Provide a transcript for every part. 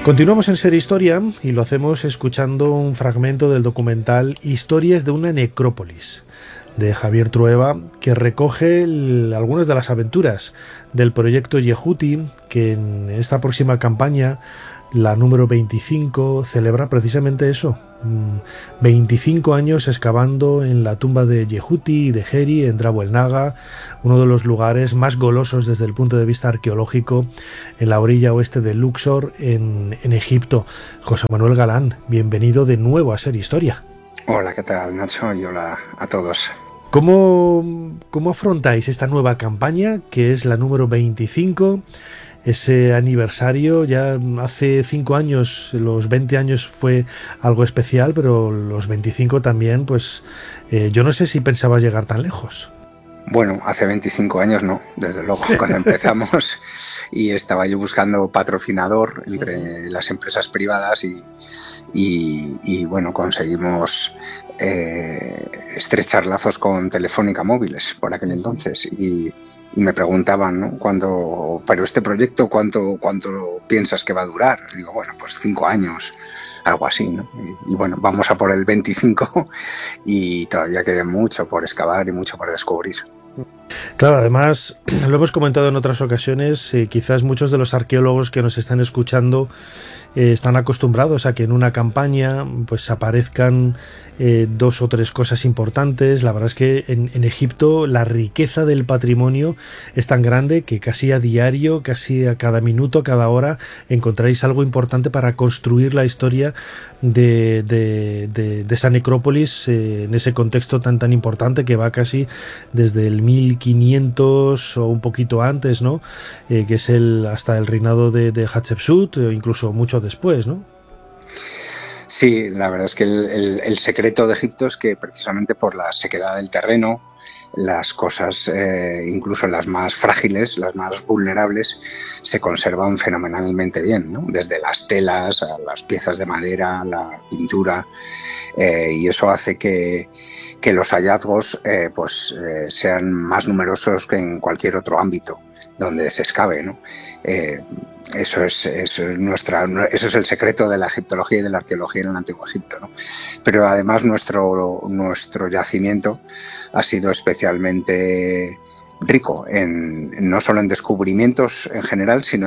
Continuamos en Ser Historia y lo hacemos escuchando un fragmento del documental Historias de una necrópolis, de Javier Trueba, que recoge algunas de las aventuras del proyecto Yehuti, que en esta próxima campaña, la número 25, celebra precisamente eso. 25 años excavando en la tumba de Yehuti y de Heri en Drabo el Naga, uno de los lugares más golosos desde el punto de vista arqueológico en la orilla oeste de Luxor, en Egipto. José Manuel Galán, bienvenido de nuevo a Ser Historia. Hola, ¿qué tal, Nacho? Y hola a todos. ¿Cómo afrontáis esta nueva campaña, que es la número 25? Ese aniversario, ya hace 5 años, los 20 años fue algo especial, pero los 25 también, pues yo no sé si pensabas llegar tan lejos. Bueno, hace 25 años no, desde luego, cuando empezamos, y estaba yo buscando patrocinador entre las empresas privadas y bueno, conseguimos estrechar lazos con Telefónica Móviles por aquel entonces y me preguntaban, ¿no? Pero este proyecto, ¿cuánto piensas que va a durar? Digo, bueno, pues 5 años, algo así, ¿no? Y bueno, vamos a por el 25 y todavía queda mucho por excavar y mucho por descubrir. Claro, además, lo hemos comentado en otras ocasiones, quizás muchos de los arqueólogos que nos están escuchando están acostumbrados a que en una campaña pues aparezcan 2 o 3 cosas importantes. La verdad es que en Egipto la riqueza del patrimonio es tan grande que casi a diario, casi a cada minuto, a cada hora, encontráis algo importante para construir la historia de esa necrópolis en ese contexto tan importante que va casi desde el 1500 o un poquito antes, ¿no? Que es hasta el reinado de Hatshepsut, o incluso mucho después, ¿no? Sí, la verdad es que el secreto de Egipto es que precisamente por la sequedad del terreno, las cosas, incluso las más frágiles, las más vulnerables, se conservan fenomenalmente bien, ¿no? Desde las telas a las piezas de madera, la pintura, y eso hace que los hallazgos sean más numerosos que en cualquier otro ámbito donde se excave, ¿no? Eso es el secreto de la egiptología y de la arqueología en el Antiguo Egipto, ¿no? Pero además nuestro yacimiento ha sido especialmente rico no solo en descubrimientos en general, sino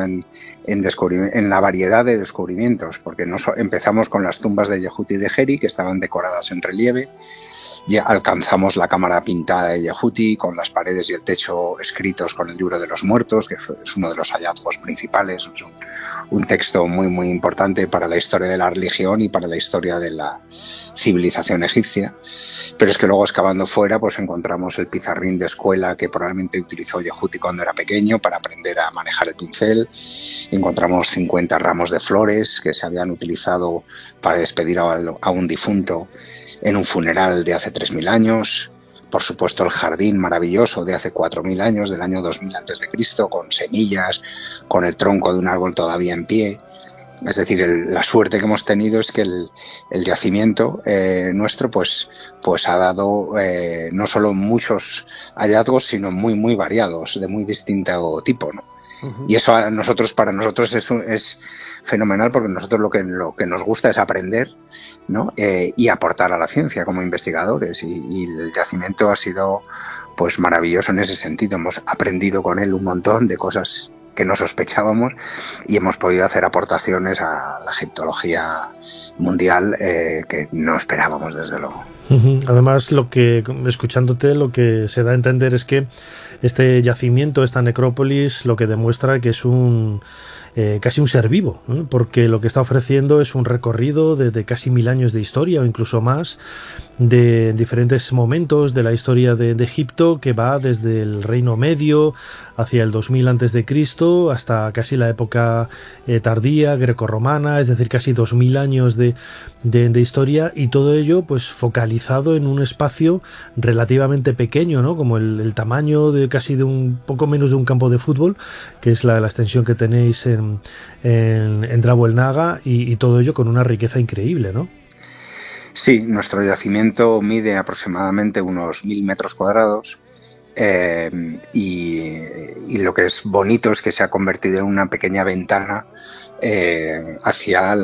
en la variedad de descubrimientos, porque empezamos con las tumbas de Yehuti y de Heri, que estaban decoradas en relieve. Ya alcanzamos la cámara pintada de Yehuti con las paredes y el techo escritos con el libro de los muertos, que es uno de los hallazgos principales, es un texto muy importante para la historia de la religión y para la historia de la civilización egipcia. Pero es que luego, excavando fuera, pues encontramos el pizarrín de escuela que probablemente utilizó Yehuti cuando era pequeño para aprender a manejar el pincel. Encontramos 50 ramos de flores que se habían utilizado para despedir a un difunto en un funeral de hace 3000 años, por supuesto el jardín maravilloso de hace 4000 años, del año 2000 a.C., con semillas, con el tronco de un árbol todavía en pie. Es decir, la suerte que hemos tenido es que el yacimiento nuestro pues ha dado no solo muchos hallazgos, sino muy variados, de muy distinto tipo, ¿no? Uh-huh. Y eso para nosotros es fenomenal, porque nosotros lo que nos gusta es aprender, ¿no? Y aportar a la ciencia como investigadores, y el yacimiento ha sido pues maravilloso en ese sentido. Hemos aprendido con él un montón de cosas que no sospechábamos y hemos podido hacer aportaciones a la egiptología mundial que no esperábamos, desde luego. Además, escuchándote, lo que se da a entender es que este yacimiento, esta necrópolis, lo que demuestra que es casi un ser vivo, ¿no? Porque lo que está ofreciendo es un recorrido de casi 1000 años de historia, o incluso más, de diferentes momentos de la historia de Egipto, que va desde el Reino Medio hacia el 2000 a.C. hasta casi la época tardía, grecorromana, es decir, casi 2000 años de historia, y todo ello pues focalizado en un espacio relativamente pequeño, ¿no? Como el tamaño de casi de un poco menos de un campo de fútbol, que es la extensión que tenéis en Drabo el Naga, y todo ello con una riqueza increíble, ¿no? Sí, nuestro yacimiento mide aproximadamente unos 1000 metros cuadrados y lo que es bonito es que se ha convertido en una pequeña ventana hacia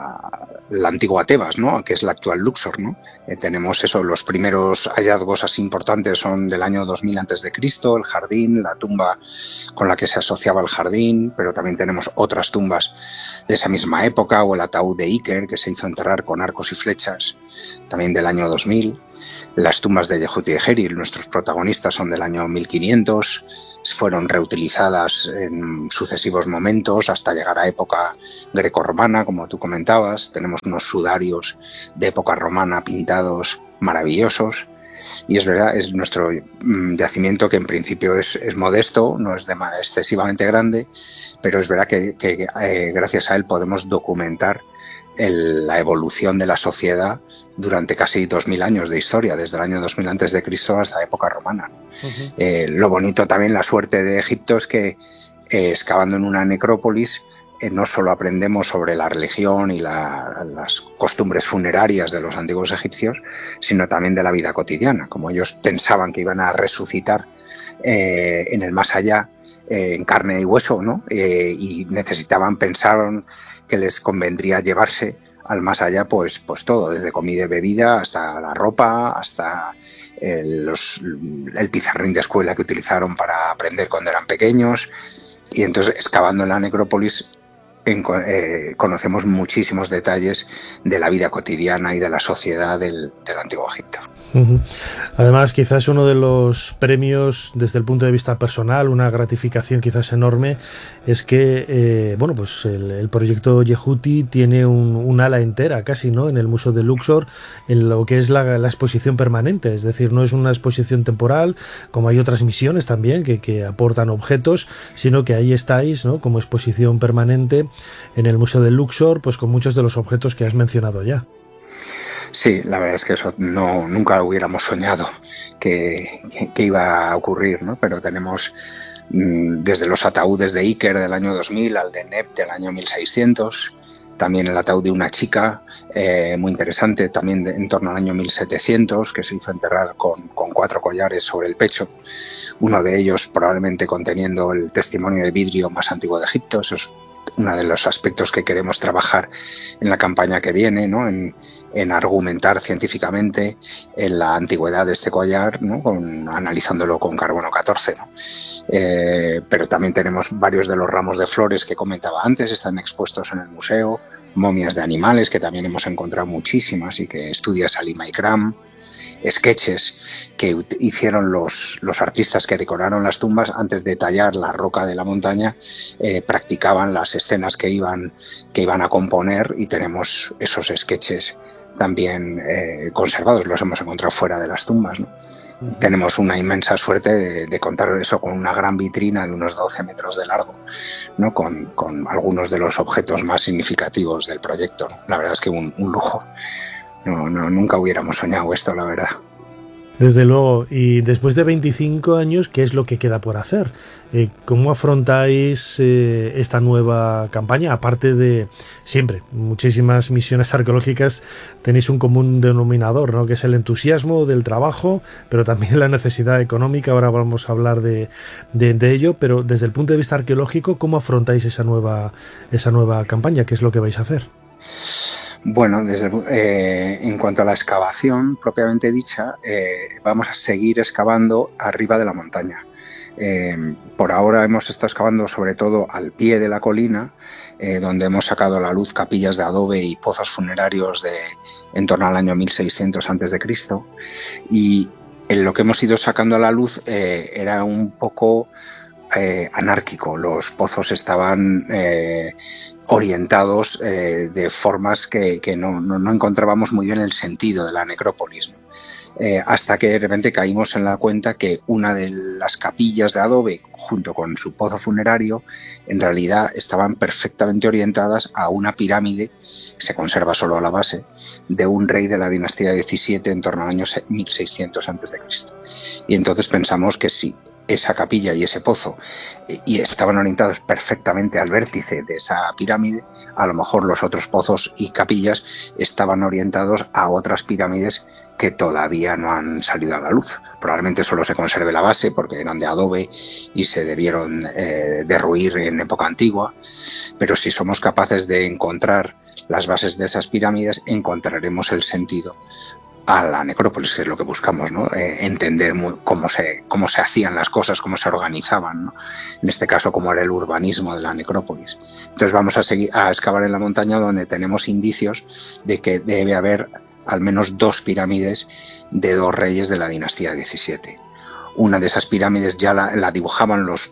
la antigua Tebas, ¿no? Que es la actual Luxor, ¿no? Tenemos eso, los primeros hallazgos así importantes son del año 2000 a.C., el jardín, la tumba con la que se asociaba el jardín, pero también tenemos otras tumbas de esa misma época, o el ataúd de Iker, que se hizo enterrar con arcos y flechas, también del año 2000. Las tumbas de Yehuti y Heril, nuestros protagonistas, son del año 1500, fueron reutilizadas en sucesivos momentos hasta llegar a época grecorromana, como tú comentabas. Tenemos unos sudarios de época romana pintados maravillosos. Y es verdad, es nuestro yacimiento, que en principio es modesto, no es excesivamente grande, pero es verdad que gracias a él podemos documentar la evolución de la sociedad durante casi 2000 años de historia, desde el año 2000 a.C. hasta la época romana. Lo bonito también, la suerte de Egipto, es que excavando en una necrópolis no solo aprendemos sobre la religión y las costumbres funerarias de los antiguos egipcios, sino también de la vida cotidiana. Como ellos pensaban que iban a resucitar en el más allá, en carne y hueso, ¿no? Y pensaron que les convendría llevarse al más allá pues todo, desde comida y bebida hasta la ropa, hasta el pizarrín de escuela que utilizaron para aprender cuando eran pequeños. Y entonces, excavando en la necrópolis, conocemos muchísimos detalles de la vida cotidiana y de la sociedad del Antiguo Egipto. Además, quizás uno de los premios desde el punto de vista personal, una gratificación quizás enorme, es que pues el proyecto Yehuti tiene un ala entera casi, ¿no?, en el Museo de Luxor, en lo que es la exposición permanente. Es decir, no es una exposición temporal como hay otras misiones también que aportan objetos, sino que ahí estáis, ¿no?, como exposición permanente en el Museo de Luxor, pues con muchos de los objetos que has mencionado ya. Sí, la verdad es que eso nunca hubiéramos soñado que iba a ocurrir, ¿no? Pero tenemos desde los ataúdes de Iker del año 2000 al de Neb del año 1600, también el ataúd de una chica muy interesante, también en torno al año 1700, que se hizo enterrar con 4 collares sobre el pecho, uno de ellos probablemente conteniendo el testimonio de vidrio más antiguo de Egipto. Eso es uno de los aspectos que queremos trabajar en la campaña que viene, ¿no? En argumentar científicamente en la antigüedad de este collar, ¿no?, analizándolo con carbono 14, ¿no? Pero también tenemos varios de los ramos de flores que comentaba antes, están expuestos en el museo, momias de animales, que también hemos encontrado muchísimas y que estudia Salima Ikram, sketches que hicieron los artistas que decoraron las tumbas antes de tallar la roca de la montaña. Practicaban las escenas que iban a componer, y tenemos esos sketches también conservados, los hemos encontrado fuera de las tumbas, ¿no? Tenemos una inmensa suerte de contar eso con una gran vitrina de unos 12 metros de largo, ¿no?, con algunos de los objetos más significativos del proyecto, ¿no? La verdad es que un lujo. Nunca hubiéramos soñado esto, la verdad. Desde luego. Y después de 25 años, ¿qué es lo que queda por hacer? ¿Cómo afrontáis esta nueva campaña? Aparte de siempre, muchísimas misiones arqueológicas, tenéis un común denominador, ¿no?, que es el entusiasmo del trabajo, pero también la necesidad económica. Ahora vamos a hablar de ello, pero desde el punto de vista arqueológico, ¿cómo afrontáis esa nueva campaña? ¿Qué es lo que vais a hacer? Bueno, en cuanto a la excavación propiamente dicha, vamos a seguir excavando arriba de la montaña. Por ahora hemos estado excavando sobre todo al pie de la colina, donde hemos sacado a la luz capillas de adobe y pozos funerarios en torno al año 1600 a.C. Y lo que hemos ido sacando a la luz era un poco anárquico. Los pozos estaban orientados de formas que no encontrábamos muy bien el sentido de la necrópolis, ¿no? Hasta que de repente caímos en la cuenta que una de las capillas de adobe, junto con su pozo funerario, en realidad estaban perfectamente orientadas a una pirámide, se conserva solo a la base, de un rey de la dinastía XVII en torno al año 1600 a.C. Y entonces pensamos que si esa capilla y ese pozo y estaban orientados perfectamente al vértice de esa pirámide, a lo mejor los otros pozos y capillas estaban orientados a otras pirámides que todavía no han salido a la luz. Probablemente solo se conserve la base porque eran de adobe y se debieron derruir en época antigua, pero si somos capaces de encontrar las bases de esas pirámides, encontraremos el sentido a la necrópolis, que es lo que buscamos, ¿no? Entender cómo se hacían las cosas, cómo se organizaban, ¿no? En este caso, cómo era el urbanismo de la necrópolis. Entonces vamos a excavar en la montaña donde tenemos indicios de que debe haber al menos 2 pirámides de 2 reyes de la dinastía XVII. Una de esas pirámides ya la dibujaban los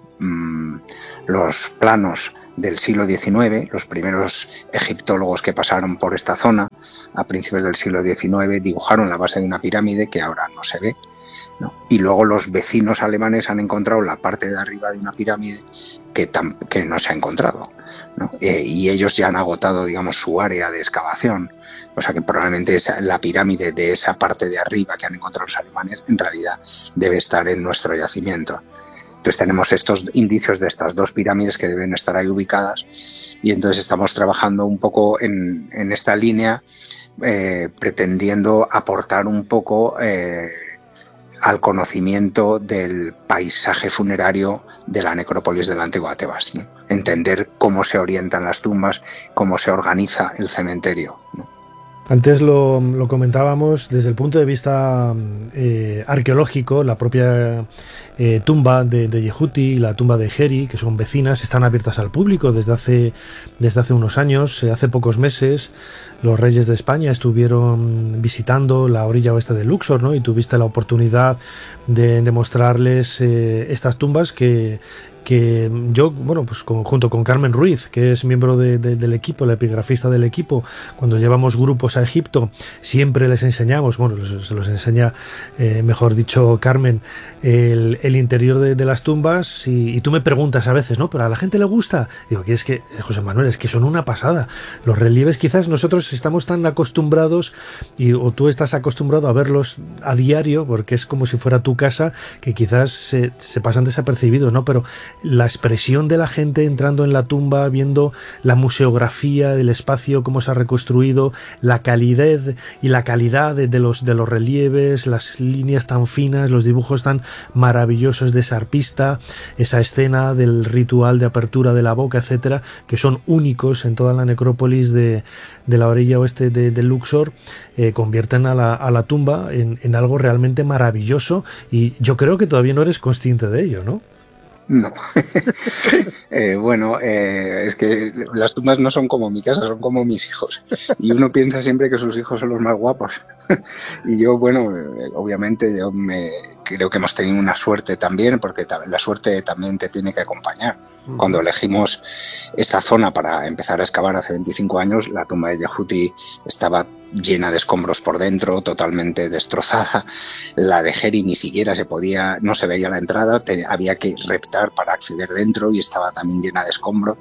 planos del siglo XIX, los primeros egiptólogos que pasaron por esta zona a principios del siglo XIX dibujaron la base de una pirámide que ahora no se ve, ¿no? Y luego los vecinos alemanes han encontrado la parte de arriba de una pirámide que no se ha encontrado, ¿no? Y ellos ya han agotado, digamos, su área de excavación, o sea que probablemente la pirámide de esa parte de arriba que han encontrado los alemanes en realidad debe estar en nuestro yacimiento. Entonces tenemos estos indicios de estas 2 pirámides que deben estar ahí ubicadas y entonces estamos trabajando un poco en esta línea, pretendiendo aportar un poco al conocimiento del paisaje funerario de la necrópolis de la antigua Tebas, ¿no? Entender cómo se orientan las tumbas, cómo se organiza el cementerio, ¿no? Antes lo comentábamos desde el punto de vista arqueológico, la propia tumba de Yehuti y la tumba de Geri, que son vecinas, están abiertas al público desde hace unos años. Hace pocos meses los reyes de España estuvieron visitando la orilla oeste de Luxor, ¿no? Y tuviste la oportunidad de mostrarles estas tumbas que yo, bueno, pues junto con Carmen Ruiz, que es miembro del equipo, la epigrafista del equipo, cuando llevamos grupos a Egipto, siempre les enseñamos, bueno, se los enseña, mejor dicho, Carmen, el interior de las tumbas, y tú me preguntas a veces, ¿no? ¿Pero a la gente le gusta? Digo, que es que, José Manuel, es que son una pasada. Los relieves quizás nosotros estamos tan acostumbrados, o tú estás acostumbrado a verlos a diario, porque es como si fuera tu casa, que quizás se pasan desapercibidos, ¿no? Pero la expresión de la gente entrando en la tumba, viendo la museografía del espacio, cómo se ha reconstruido, la calidez y la calidad de los relieves, las líneas tan finas, los dibujos tan maravillosos de esa arpista, esa escena del ritual de apertura de la boca, etcétera, que son únicos en toda la necrópolis de la orilla oeste de Luxor, convierten a la tumba en algo realmente maravilloso, y yo creo que todavía no eres consciente de ello, ¿no? No. Bueno, es que las tumbas no son como mi casa, son como mis hijos. Y uno piensa siempre que sus hijos son los más guapos. Y yo, bueno, obviamente yo creo que hemos tenido una suerte también, porque la suerte también te tiene que acompañar. Cuando elegimos esta zona para empezar a excavar hace 25 años, la tumba de Yehuti estaba llena de escombros por dentro, totalmente destrozada. La de Geri ni siquiera no se veía la entrada, había que reptar para acceder dentro y estaba también llena de escombros.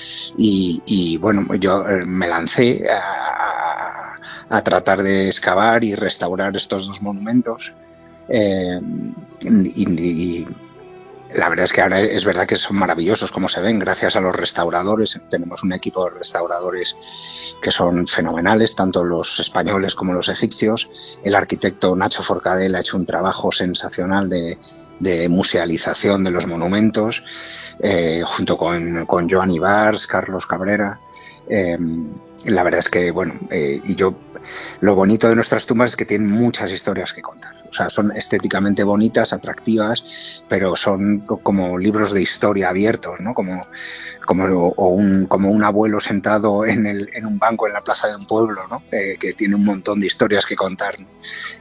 Y bueno, yo me lancé a tratar de excavar y restaurar estos 2 monumentos. Y la verdad es que ahora es verdad que son maravillosos como se ven, gracias a los restauradores. Tenemos un equipo de restauradores que son fenomenales, tanto los españoles como los egipcios. El arquitecto Nacho Forcadell ha hecho un trabajo sensacional de musealización de los monumentos, junto con Joan Ibars, Carlos Cabrera. La verdad es que, bueno, lo bonito de nuestras tumbas es que tienen muchas historias que contar. O sea, son estéticamente bonitas, atractivas, pero son como libros de historia abiertos, ¿no? Como un abuelo sentado en un banco en la plaza de un pueblo, ¿no? Que tiene un montón de historias que contar, ¿no?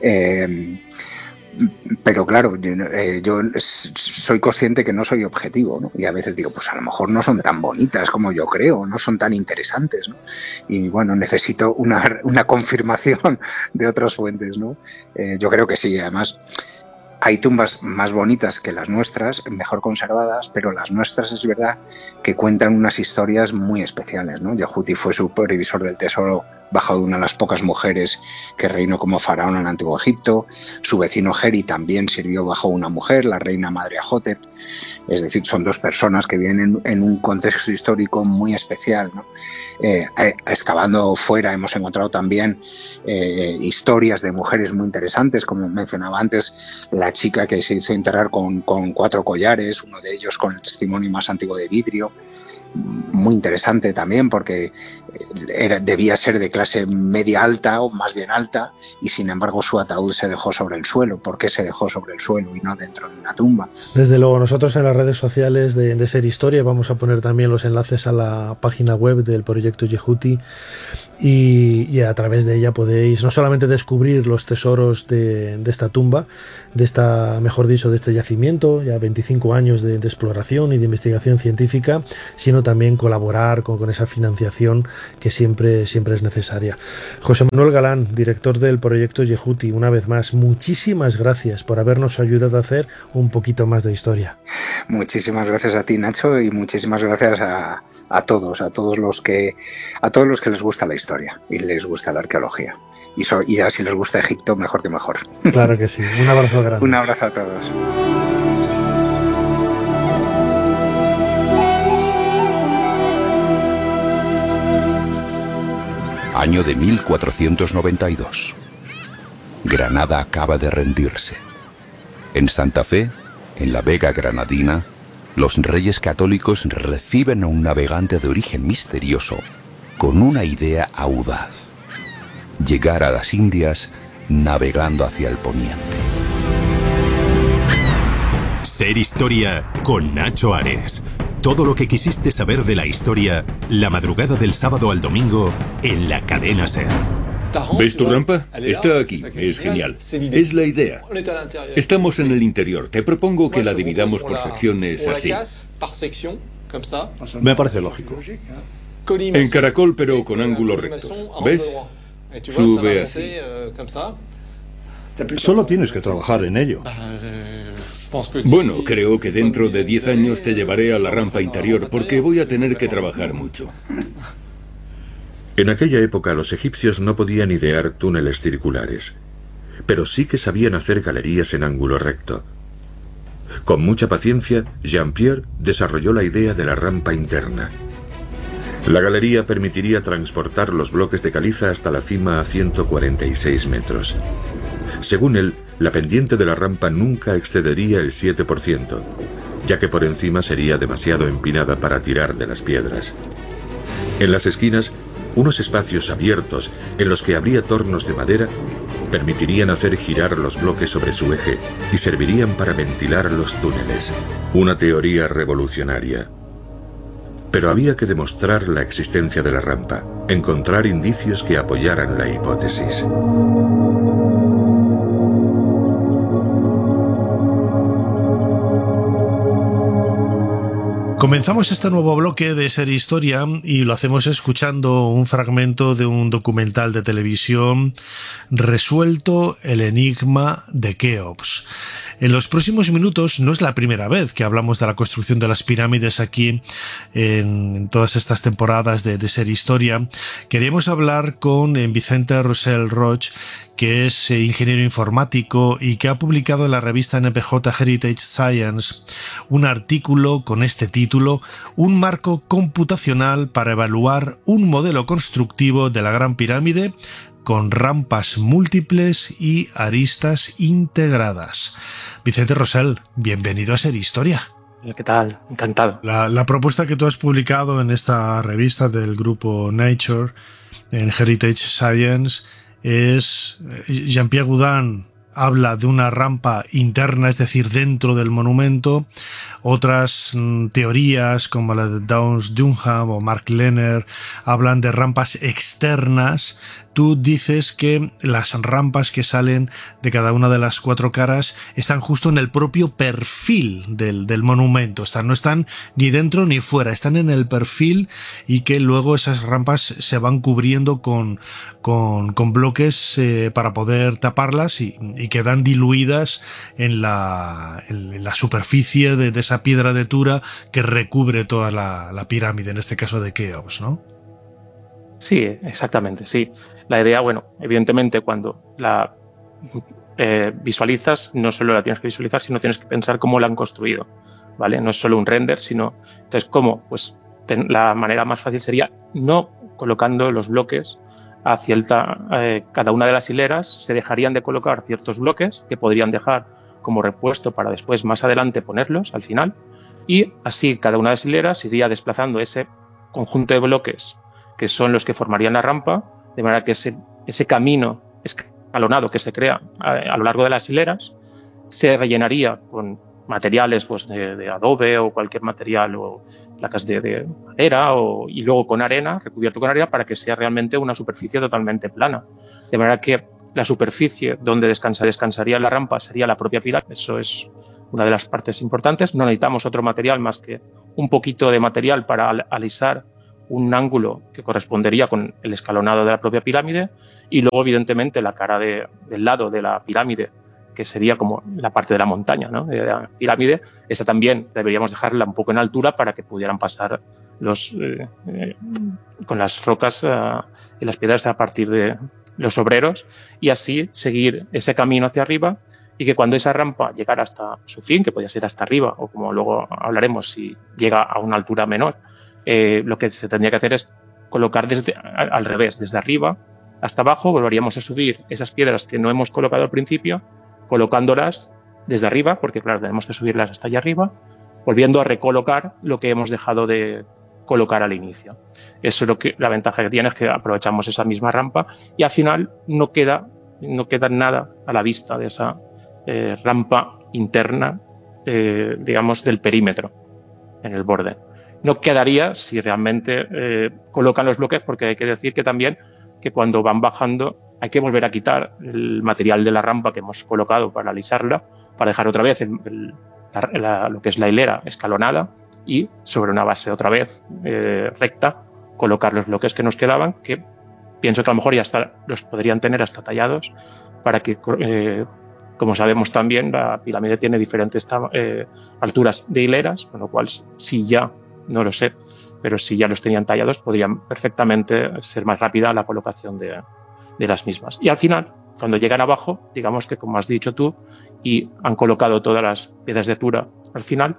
Pero claro, yo soy consciente que no soy objetivo, ¿no? Y a veces digo, pues a lo mejor no son tan bonitas como yo creo, no son tan interesantes, ¿no? Y bueno, necesito una confirmación de otras fuentes, ¿no? Yo creo que sí, además Hay tumbas más bonitas que las nuestras, mejor conservadas, pero las nuestras es verdad que cuentan unas historias muy especiales, ¿no? Yehuti fue supervisor del tesoro bajo una de las pocas mujeres que reinó como faraón en Antiguo Egipto. Su vecino Geri también sirvió bajo una mujer, la reina Madre Ajotep. Es decir, son dos personas que vienen en un contexto histórico muy especial, ¿no? Excavando fuera hemos encontrado también historias de mujeres muy interesantes, como mencionaba antes, la chica que se hizo enterrar con 4 collares, uno de ellos con el testimonio más antiguo de vidrio. Muy interesante también porque debía ser de clase media alta o más bien alta, y sin embargo su ataúd se dejó sobre el suelo. ¿Por qué se dejó sobre el suelo y no dentro de una tumba? Desde luego, nosotros en las redes sociales de Ser Historia vamos a poner también los enlaces a la página web del proyecto Yehuti, y a través de ella podéis no solamente descubrir los tesoros de esta tumba, de este yacimiento, ya 25 años de exploración y de investigación científica, sino también colaborar con esa financiación que siempre es necesaria. José Manuel Galán, director del proyecto Yehuti, una vez más, muchísimas gracias por habernos ayudado a hacer un poquito más de historia. Muchísimas gracias a ti, Nacho, y muchísimas gracias a todos los que les gusta la historia y les gusta la arqueología. Y si les gusta Egipto, mejor que mejor. Claro que sí. Un abrazo grande. Un abrazo a todos. Año de 1492. Granada acaba de rendirse. En Santa Fe, en la Vega Granadina, los reyes católicos reciben a un navegante de origen misterioso con una idea audaz: llegar a las Indias navegando hacia el poniente. Ser Historia con Nacho Ares. Todo lo que quisiste saber de la historia, la madrugada del sábado al domingo, en la cadena SER. ¿Ves tu rampa? Está aquí, es genial. Es la idea. Estamos en el interior. Te propongo que la dividamos por secciones así. Me parece lógico. En caracol, pero con ángulos rectos. ¿Ves? Sube así. Solo tienes que trabajar en ello. Bueno, creo que dentro de 10 años te llevaré a la rampa interior porque voy a tener que trabajar mucho. En aquella época los egipcios no podían idear túneles circulares, pero sí que sabían hacer galerías en ángulo recto. Con mucha paciencia, Jean-Pierre desarrolló la idea de la rampa interna. La galería permitiría transportar los bloques de caliza hasta la cima a 146 metros. Según él, la pendiente de la rampa nunca excedería el 7%, ya que por encima sería demasiado empinada para tirar de las piedras. En las esquinas, unos espacios abiertos en los que habría tornos de madera permitirían hacer girar los bloques sobre su eje y servirían para ventilar los túneles. Una teoría revolucionaria. Pero había que demostrar la existencia de la rampa, encontrar indicios que apoyaran la hipótesis. Comenzamos este nuevo bloque de Ser Historia y lo hacemos escuchando un fragmento de un documental de televisión, Resuelto el enigma de Keops. En los próximos minutos no es la primera vez que hablamos de la construcción de las pirámides aquí en todas estas temporadas de Ser Historia. Queríamos hablar con Vicente Rossell Roig, que es ingeniero informático y que ha publicado en la revista NPJ Heritage Science un artículo con este título: Un marco computacional para evaluar un modelo constructivo de la Gran Pirámide con rampas múltiples y aristas integradas. Vicente Rossell, bienvenido a Ser Historia. ¿Qué tal? Encantado. La propuesta que tú has publicado en esta revista del grupo Nature, en Heritage Science, es Jean-Pierre Gaudin habla de una rampa interna, es decir, dentro del monumento. Otras teorías, como la de Downes Dunham o Mark Lehner, hablan de rampas externas. Tú dices que las rampas que salen de cada una de las 4 caras están justo en el propio perfil del monumento. No están ni dentro ni fuera, están en el perfil, y que luego esas rampas se van cubriendo con bloques para poder taparlas y y quedan diluidas en la superficie de esa piedra de Tura que recubre toda la pirámide, en este caso de Keops, ¿no? Sí, exactamente, sí. La idea, bueno, evidentemente cuando la visualizas, no solo la tienes que visualizar, sino tienes que pensar cómo la han construido, ¿vale? No es solo un render, sino... Entonces, ¿cómo? Pues la manera más fácil sería no colocando los bloques hacia cada una de las hileras. Se dejarían de colocar ciertos bloques que podrían dejar como repuesto para después, más adelante, ponerlos al final, y así cada una de las hileras iría desplazando ese conjunto de bloques que son los que formarían la rampa, de manera que ese camino escalonado que se crea a lo largo de las hileras se rellenaría con materiales pues, de adobe o cualquier material, o placas de madera, y luego con arena, recubierto con arena, para que sea realmente una superficie totalmente plana. De manera que la superficie donde descansaría la rampa sería la propia pirámide. Eso es una de las partes importantes. No necesitamos otro material más que un poquito de material para alisar un ángulo que correspondería con el escalonado de la propia pirámide, y luego evidentemente la cara del lado de la pirámide, que sería como la parte de la montaña, ¿no? De la pirámide. Esta también deberíamos dejarla un poco en altura para que pudieran pasar con las rocas y las piedras a partir de los obreros, y así seguir ese camino hacia arriba, y que cuando esa rampa llegara hasta su fin, que podía ser hasta arriba, o como luego hablaremos, si llega a una altura menor, lo que se tendría que hacer es colocar al revés, desde arriba hasta abajo. Volveríamos a subir esas piedras que no hemos colocado al principio, colocándolas desde arriba, porque claro, tenemos que subirlas hasta allá arriba, volviendo a recolocar lo que hemos dejado de colocar al inicio. Eso es la ventaja que tiene, es que aprovechamos esa misma rampa y al final no queda nada a la vista de esa rampa interna, digamos, del perímetro en el borde. No quedaría si realmente colocan los bloques, porque hay que decir que también que cuando van bajando hay que volver a quitar el material de la rampa que hemos colocado para alisarla, para dejar otra vez lo que es la hilera escalonada, y sobre una base otra vez recta colocar los bloques que nos quedaban, que pienso que a lo mejor ya los podrían tener hasta tallados, para que, como sabemos también, la pirámide tiene diferentes alturas de hileras, con lo cual si ya, no lo sé, pero si ya los tenían tallados, podrían perfectamente ser más rápida la colocación de las mismas. Y al final, cuando llegan abajo, digamos que como has dicho tú, y han colocado todas las piedras de Tura al final,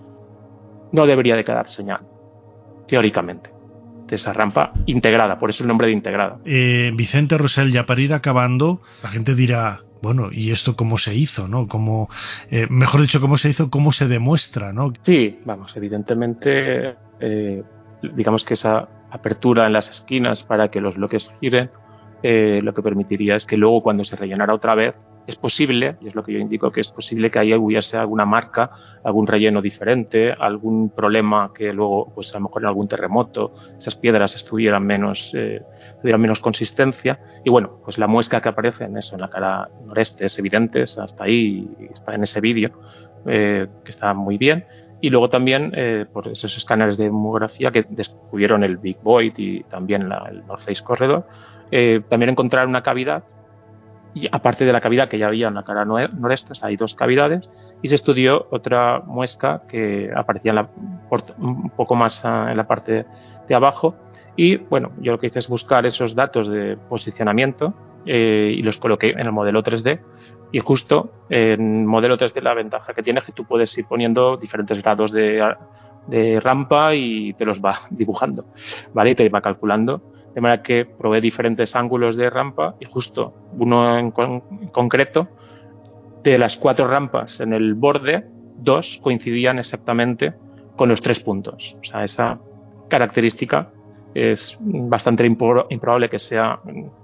no debería de quedar señal, teóricamente, de esa rampa integrada, por eso el nombre de integrada. Vicente Rosell, ya para ir acabando, la gente dirá, bueno, ¿y esto cómo se hizo, no? ¿Cómo, mejor dicho, cómo se hizo, cómo se demuestra, no? Sí, vamos, evidentemente, digamos que esa apertura en las esquinas para que los bloques giren, lo que permitiría es que luego, cuando se rellenara otra vez, es posible, y es lo que yo indico, que es posible que ahí hubiese alguna marca, algún relleno diferente, algún problema que luego, pues a lo mejor en algún terremoto, esas piedras tuvieran menos consistencia. Y bueno, pues la muesca que aparece en la cara noreste es evidente, hasta ahí, está en ese vídeo, que está muy bien. Y luego también, por esos escáneres de homografía que descubrieron el Big Void y también el North Face Corridor, también encontraron una cavidad, y aparte de la cavidad que ya había en la cara noreste, hay dos cavidades, y se estudió otra muesca que aparecía un poco más en la parte de abajo. Y bueno, yo lo que hice es buscar esos datos de posicionamiento y los coloqué en el modelo 3D. Y justo en modelo 3D la ventaja que tiene es que tú puedes ir poniendo diferentes grados de rampa y te los va dibujando, ¿vale? Y te va calculando. De manera que probé diferentes ángulos de rampa, y justo uno en concreto, de las 4 rampas en el borde, 2 coincidían exactamente con los 3 puntos. O sea, esa característica es bastante improbable que sea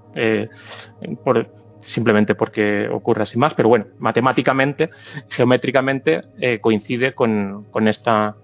simplemente porque ocurra sin más, pero bueno, matemáticamente, geométricamente, coincide con estas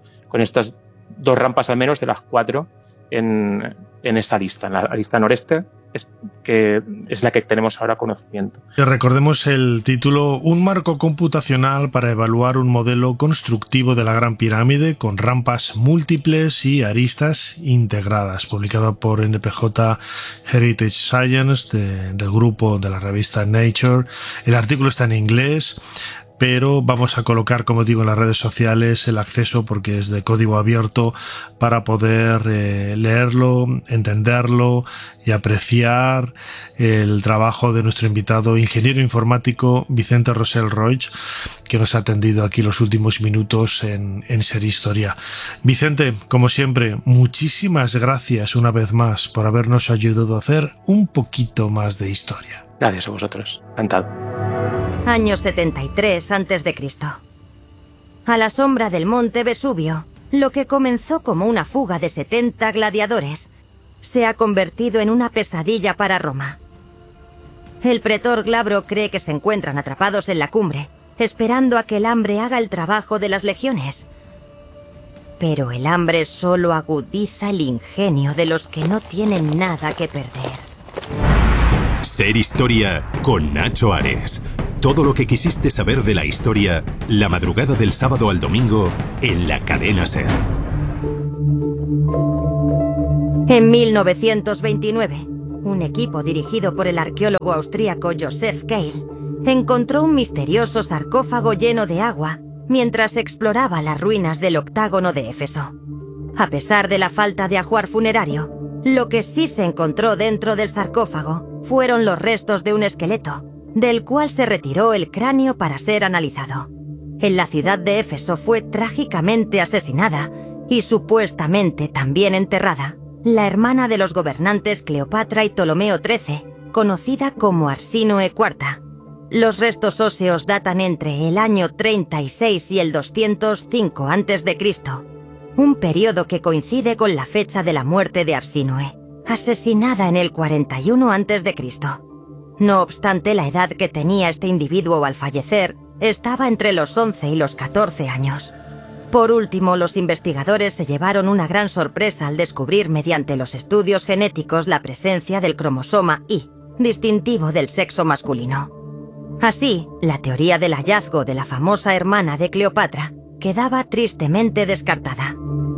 2 rampas al menos de las 4 en esa lista. En la lista noreste que es la que tenemos ahora conocimiento. Recordemos el título: Un marco computacional para evaluar un modelo constructivo de la Gran Pirámide con rampas múltiples y aristas integradas, publicado por NPJ Heritage Science del grupo de la revista Nature. El artículo está en inglés, pero vamos a colocar, como digo, en las redes sociales el acceso, porque es de código abierto, para poder leerlo, entenderlo y apreciar el trabajo de nuestro invitado, ingeniero informático Vicente Rosell Roig, que nos ha atendido aquí los últimos minutos en Ser Historia. Vicente, como siempre, muchísimas gracias una vez más por habernos ayudado a hacer un poquito más de historia. Gracias a vosotros. Encantado. Año 73 a.C. A la sombra del monte Vesubio, lo que comenzó como una fuga de 70 gladiadores se ha convertido en una pesadilla para Roma. El pretor Glabro cree que se encuentran atrapados en la cumbre, esperando a que el hambre haga el trabajo de las legiones. Pero el hambre solo agudiza el ingenio de los que no tienen nada que perder. Ser Historia con Nacho Ares. Todo lo que quisiste saber de la historia, la madrugada del sábado al domingo, en la cadena SER. En 1929, un equipo dirigido por el arqueólogo austríaco Joseph Keil encontró un misterioso sarcófago lleno de agua mientras exploraba las ruinas del Octágono de Éfeso. A pesar de la falta de ajuar funerario, lo que sí se encontró dentro del sarcófago fueron los restos de un esqueleto, del cual se retiró el cráneo para ser analizado. En la ciudad de Éfeso fue trágicamente asesinada y supuestamente también enterrada la hermana de los gobernantes Cleopatra y Ptolomeo XIII, conocida como Arsínoe IV. Los restos óseos datan entre el año 36 y el 205 a.C., un periodo que coincide con la fecha de la muerte de Arsínoe, asesinada en el 41 a.C. No obstante, la edad que tenía este individuo al fallecer estaba entre los 11 y los 14 años. Por último, los investigadores se llevaron una gran sorpresa al descubrir mediante los estudios genéticos la presencia del cromosoma Y, distintivo del sexo masculino. Así, la teoría del hallazgo de la famosa hermana de Cleopatra quedaba tristemente descartada.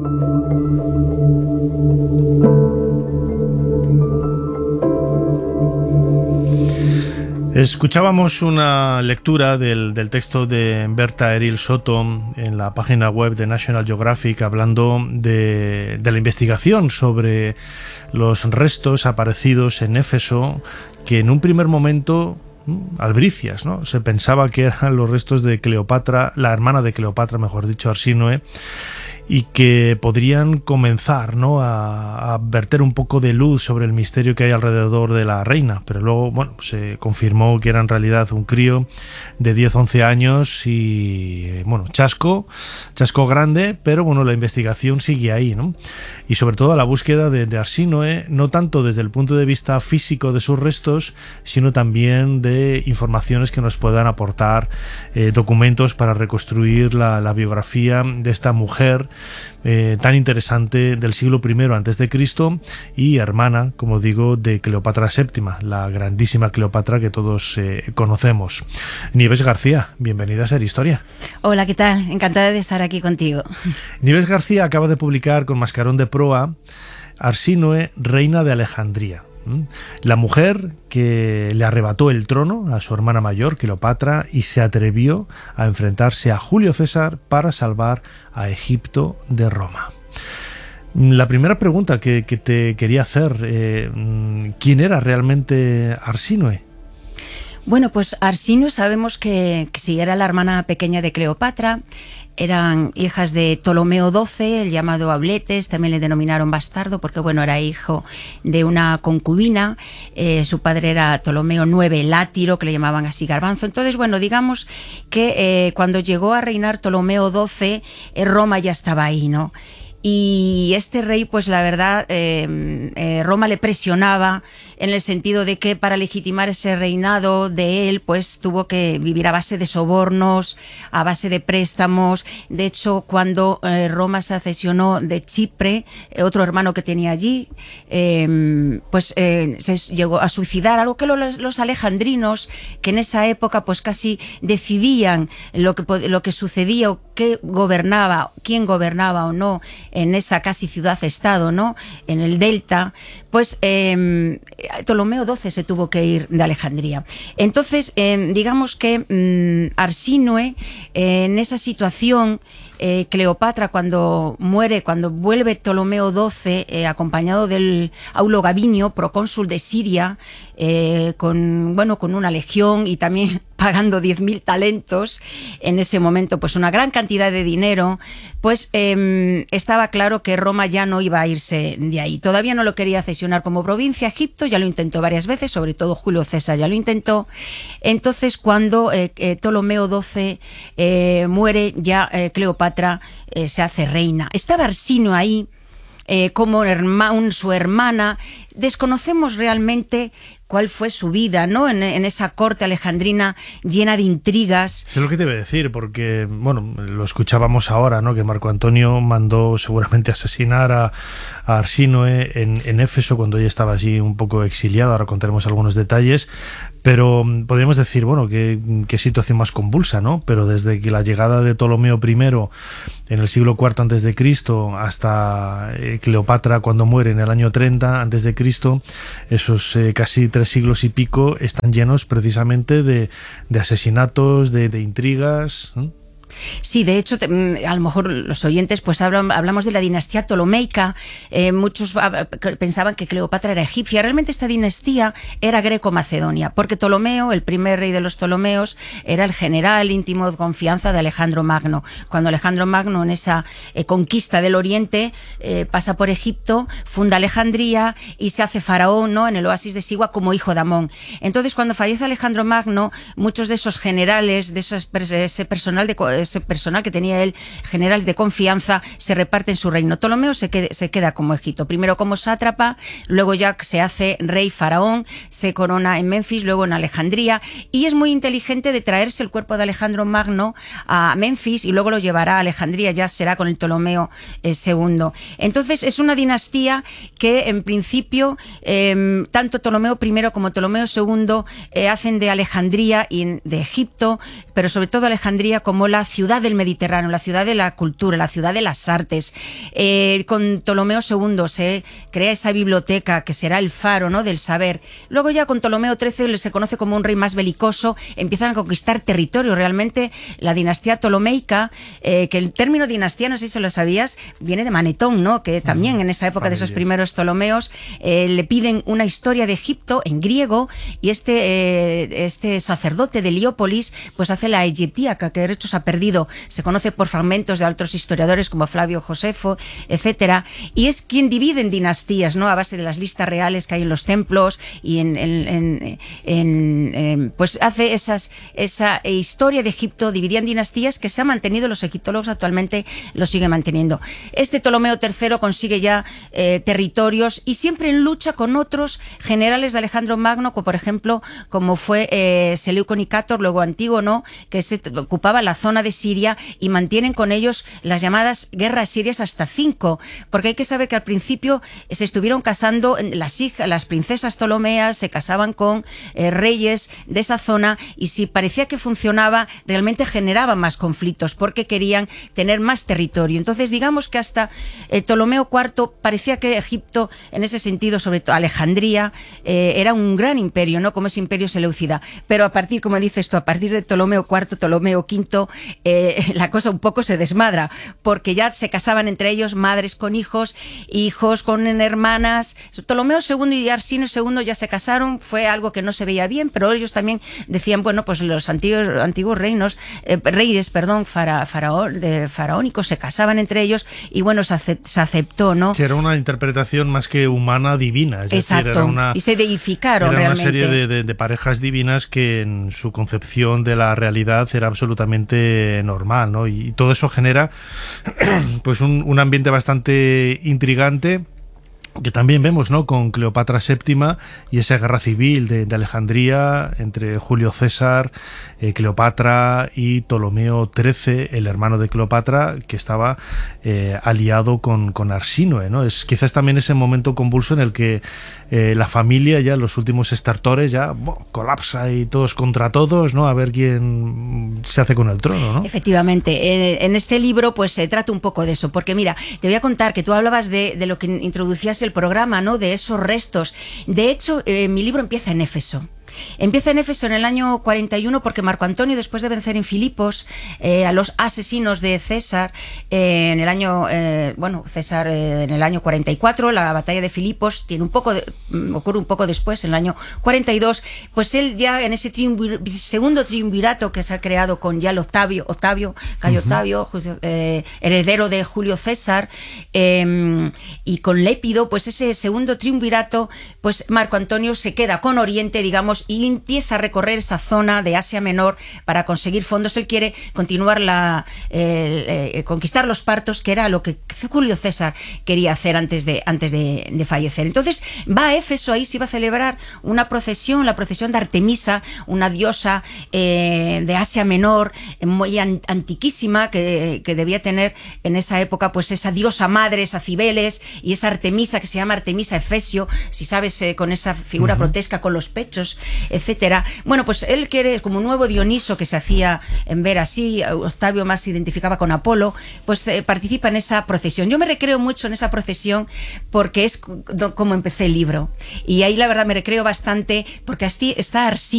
Escuchábamos una lectura del texto de Berta Eril Soto en la página web de National Geographic, hablando de la investigación sobre los restos aparecidos en Éfeso, que en un primer momento, albricias, ¿no?, se pensaba que eran los restos de Cleopatra, la hermana de Cleopatra, mejor dicho, Arsínoe, y que podrían comenzar, ¿no?, a verter un poco de luz sobre el misterio que hay alrededor de la reina. Pero luego, bueno, se confirmó que era en realidad un crío de 10-11 años y, bueno, chasco grande, pero bueno, la investigación sigue ahí, ¿no? Y sobre todo la búsqueda de Arsínoe, no tanto desde el punto de vista físico de sus restos, sino también de informaciones que nos puedan aportar documentos para reconstruir la biografía de esta mujer tan interesante del siglo I a.C. y hermana, como digo, de Cleopatra VII, la grandísima Cleopatra que todos conocemos. Nieves García, bienvenida a Ser Historia. Hola, ¿qué tal? Encantada de estar aquí contigo. Nieves García acaba de publicar con mascarón de proa Arsínoe, reina de Alejandría. La mujer que le arrebató el trono a su hermana mayor, Cleopatra, y se atrevió a enfrentarse a Julio César para salvar a Egipto de Roma. La primera pregunta que te quería hacer, ¿quién era realmente Arsínoe? Bueno, pues Arsínoe sabemos que sí era la hermana pequeña de Cleopatra. Eran hijas de Ptolomeo XII, el llamado Abletes, también le denominaron bastardo porque, bueno, era hijo de una concubina. Su padre era Ptolomeo IX Látiro, que le llamaban así Garbanzo. Entonces, bueno, digamos que cuando llegó a reinar Ptolomeo XII, Roma ya estaba ahí, ¿no? y este rey, pues la verdad, Roma le presionaba en el sentido de que para legitimar ese reinado de él, pues tuvo que vivir a base de sobornos, a base de préstamos. De hecho, cuando Roma se acesionó de Chipre, otro hermano que tenía allí, se llegó a suicidar, algo que los alejandrinos, que en esa época pues casi decidían lo que sucedía o quién gobernaba o no en esa casi ciudad-estado, ¿no? En el delta, pues Ptolomeo XII se tuvo que ir de Alejandría. Entonces, digamos que Arsínoe, en esa situación, Cleopatra, cuando vuelve Ptolomeo XII, acompañado del Aulo Gavinio, procónsul de Siria, con una legión y también pagando 10.000 talentos, en ese momento pues una gran cantidad de dinero, pues estaba claro que Roma ya no iba a irse de ahí. Todavía no lo quería cesionar como provincia. Egipto ya lo intentó varias veces, sobre todo Julio César ya lo intentó. Entonces, cuando Ptolomeo XII muere, ya Cleopatra se hace reina. Estaba Arsínoe ahí como su hermana. Desconocemos realmente cuál fue su vida, ¿no? En esa corte alejandrina llena de intrigas. Sé lo que te iba a decir, porque, bueno, lo escuchábamos ahora, ¿no? Que Marco Antonio mandó seguramente asesinar a Arsínoe en Éfeso cuando ella estaba así un poco exiliada. Ahora contaremos algunos detalles, pero podríamos decir, bueno, qué situación más convulsa, ¿no? Pero desde que la llegada de Ptolomeo I en el siglo IV a.C. hasta Cleopatra cuando muere en el año 30 a.C., esos casi 3 siglos y pico están llenos precisamente de asesinatos, de intrigas, ¿no? Sí, de hecho, a lo mejor los oyentes pues hablamos de la dinastía ptolomeica. Muchos pensaban que Cleopatra era egipcia. Realmente esta dinastía era greco-macedonia, porque Ptolomeo, el primer rey de los Ptolomeos, era el general íntimo de confianza de Alejandro Magno. Cuando Alejandro Magno, en esa conquista del Oriente, pasa por Egipto, funda Alejandría y se hace faraón, ¿no?, en el oasis de Sigua como hijo de Amón. Entonces, cuando fallece Alejandro Magno, muchos de esos generales, de ese personal que tenía él, generales de confianza, se reparte en su reino. Ptolomeo se queda como Egipto, primero como sátrapa, luego ya se hace rey faraón, se corona en Memphis, luego en Alejandría, y es muy inteligente de traerse el cuerpo de Alejandro Magno a Memphis y luego lo llevará a Alejandría, ya será con el Ptolomeo II. Entonces es una dinastía que en principio tanto Ptolomeo I como Ptolomeo II hacen de Alejandría y de Egipto, pero sobre todo Alejandría, como la ciudad del Mediterráneo, la ciudad de la cultura, la ciudad de las artes. Con Ptolomeo II se crea esa biblioteca que será el faro, ¿no?, del saber. Luego ya con Ptolomeo XIII se conoce como un rey más belicoso, empiezan a conquistar territorio. Realmente la dinastía ptolomeica, que el término dinastía, no sé si lo sabías, viene de Manetón, ¿no?, que también en esa época de esos primeros Ptolomeos le piden una historia de Egipto en griego, y este sacerdote de Heliópolis pues hace la egiptíaca, que de hecho se ha perdido. Se conoce por fragmentos de otros historiadores como Flavio Josefo, etcétera, y es quien divide en dinastías, ¿no?, a base de las listas reales que hay en los templos, y pues hace esa historia de Egipto dividida en dinastías que se ha mantenido. Los egiptólogos actualmente lo siguen manteniendo. Este Ptolomeo III consigue ya territorios, y siempre en lucha con otros generales de Alejandro Magno, como por ejemplo como fue Seleuco Nicator, luego Antígono, que se ocupaba la zona de Siria, y mantienen con ellos las llamadas guerras sirias hasta 5, porque hay que saber que al principio se estuvieron casando las princesas ptolomeas, se casaban con reyes de esa zona, y si parecía que funcionaba, realmente generaba más conflictos porque querían tener más territorio. Entonces digamos que hasta Ptolomeo IV parecía que Egipto, en ese sentido, sobre todo Alejandría, era un gran imperio, ¿no?, como ese imperio seleucida, pero a partir, como dices tú, a partir de Ptolomeo IV, Ptolomeo V, la cosa un poco se desmadra, porque ya se casaban entre ellos madres con hijos, hijos con hermanas. Ptolomeo II y Arsínoe II ya se casaron, fue algo que no se veía bien, pero ellos también decían, bueno, pues los antiguos reyes faraónicos se casaban entre ellos, y bueno, se aceptó, ¿no? Sí, era una interpretación más que humana, divina. Es Exacto, decir, y se deificaron era realmente. Una serie de parejas divinas que en su concepción de la realidad era absolutamente normal, ¿no? Y todo eso genera pues un ambiente bastante intrigante, que también vemos, ¿no?, con Cleopatra VII y esa guerra civil de Alejandría entre Julio César, Cleopatra y Ptolomeo XIII, el hermano de Cleopatra, que estaba aliado con Arsínoe, ¿no? Es quizás también ese momento convulso en el que la familia, ya los últimos estertores, ya colapsa y todos contra todos, ¿no? A ver quién se hace con el trono, ¿no? Efectivamente. En este libro pues se trata un poco de eso, porque mira, te voy a contar que tú hablabas de lo que introducías el programa, ¿no?, de esos restos. De hecho, mi libro empieza en Éfeso. Empieza en Éfeso en el año 41 porque Marco Antonio, después de vencer en Filipos a los asesinos de César en el año César en el año 44, la batalla de Filipos ocurre un poco después, en el año 42, pues él ya en ese segundo triunvirato que se ha creado con ya el Cayo Octavio, heredero de Julio César, y con Lépido, pues ese segundo triunvirato, pues Marco Antonio se queda con Oriente, digamos, y empieza a recorrer esa zona de Asia Menor para conseguir fondos. Él quiere continuar conquistar los partos, que era lo que Julio César quería hacer antes de fallecer. Entonces va a Éfeso, ahí se iba a celebrar una procesión, la procesión de Artemisa, una diosa de Asia Menor, muy antiquísima, que debía tener en esa época pues esa diosa madre, esa Cibeles, y esa Artemisa que se llama Artemisa Efesio, si sabes, con esa figura grotesca con los pechos, etcétera. Bueno, pues él quiere, como un nuevo Dioniso que se hacía en ver así, Octavio más se identificaba con Apolo, pues participa en esa procesión. Yo me recreo mucho en esa procesión porque es como empecé el libro, y ahí la verdad me recreo bastante porque así está Arsínoe.